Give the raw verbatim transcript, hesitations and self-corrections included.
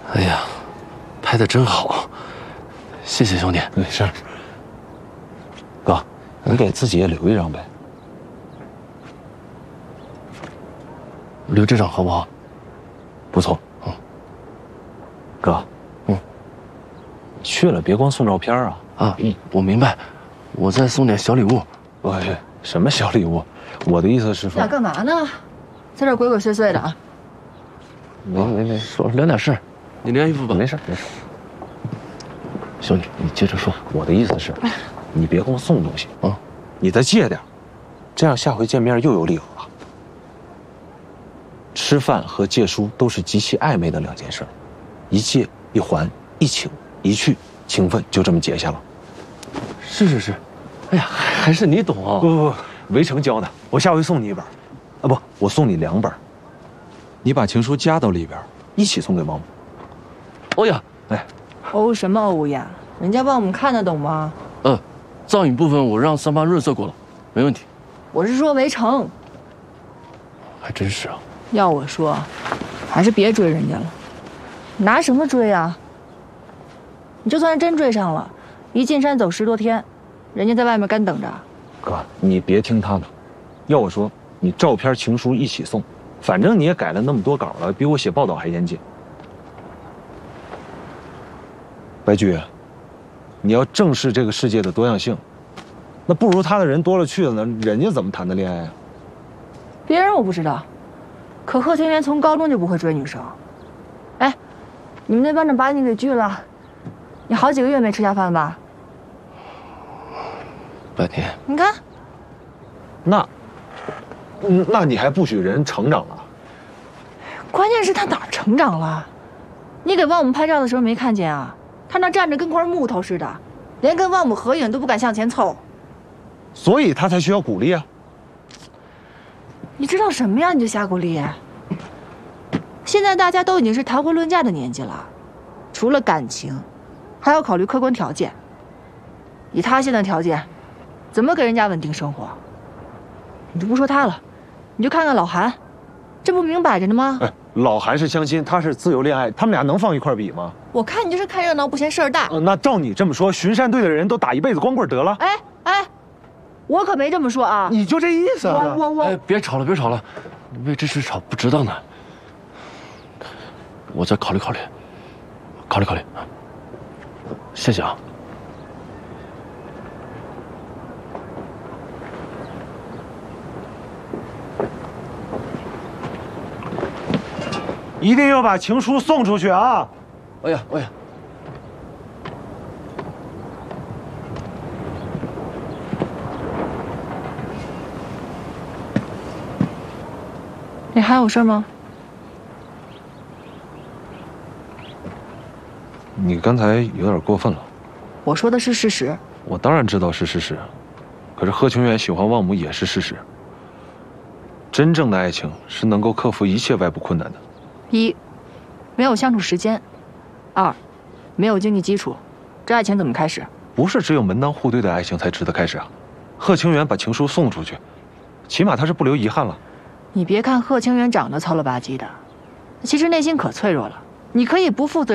哎呀，拍的真好，谢谢兄弟。 没事。哥，你给自己也留一张呗。 留这张好不好？ 不错。嗯。哥，嗯，去了别光送照片啊。 啊，嗯，我明白，我再送点小礼物。 喂，什么小礼物？我的意思是说。 俩干嘛呢？在这鬼鬼祟祟的啊？ 没没没， 说聊点事儿，你晾衣服吧。 没事没事。 兄弟，你接着说。 我的意思是，你别光送东西啊， 你再借点，这样下回见面又有理由了。吃饭和借书都是极其暧昧的两件事，一借一还，一请一去，情分就这么结下了。 是是是，哎呀，还是你懂啊！ 不不不，围城教的，我下回送你一本，啊不，我送你两本，你把情书夹到里边，一起送给王母。 欧呀， 哎， 欧什么欧呀？人家帮我们看得懂吗？ 呃，藏语部分我让三八润色过了，没问题。 我是说围城。 还真是啊。 要我说，还是别追人家了，拿什么追啊？你就算是真追上了，一进山走十多天，人家在外面干等着。 哥，你别听他的，要我说，你照片、情书一起送，反正你也改了那么多稿了，比我写报道还严谨。白居，你要正视这个世界的多样性，那不如他的人多了去了呢，人家怎么谈的恋爱啊？ 别人我不知道，可贺清源从高中就不会追女生。哎，你们那班长把你给拒了，你好几个月没吃下饭吧？ 半天。 你看， 那，嗯，那你还不许人成长了？ 关键是他哪儿成长了？你给旺姆拍照的时候没看见啊？他那站着跟块木头似的，连跟旺姆合影都不敢向前凑。 所以他才需要鼓励啊。 你知道什么呀？你就瞎鼓励。现在大家都已经是谈婚论嫁的年纪了，除了感情，还要考虑客观条件。以他现在条件，怎么给人家稳定生活？你就不说他了，你就看看老韩，这不明摆着呢吗？ 哎，老韩是相亲，他是自由恋爱，他们俩能放一块比吗？ 我看你就是看热闹不嫌事儿大。 呃，那照你这么说，巡山队的人都打一辈子光棍得了？ 哎哎，我可没这么说啊！ 你就这意思啊？ 我我我， 哎，别吵了，别吵了，为这事吵不值当的。我再考虑考虑，考虑考虑。谢谢啊。 一定要把情书送出去啊！ 哎呀，哎呀。 你还有事吗？ 你刚才有点过分了。 我说的是事实。 我当然知道是事实，可是贺清源喜欢旺姆也是事实。真正的爱情是能够克服一切外部困难的。 一，没有相处时间；二，没有经济基础，这爱情怎么开始？ 不是只有门当户对的爱情才值得开始啊！贺清源把情书送出去，起码他是不留遗憾了。 你别看贺清源长得糙了吧唧的，其实内心可脆弱了。你可以不负责。